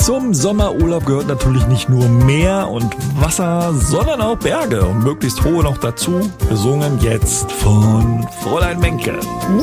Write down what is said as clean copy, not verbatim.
Zum Sommerurlaub gehört natürlich nicht nur Meer und Wasser, sondern auch Berge und möglichst hohe noch dazu. Gesungen jetzt von Fräulein Menke.